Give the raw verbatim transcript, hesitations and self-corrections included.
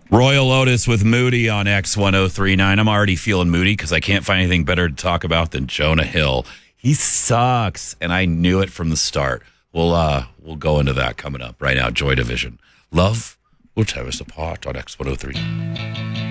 Royal Otis with Moody on X ten thirty-nine. I'm already feeling moody because I can't find anything better to talk about than Jonah Hill. He sucks, and I knew it from the start. We'll uh, we'll go into that coming up right now. Joy Division. Love will tear us apart on X ten thirty-nine.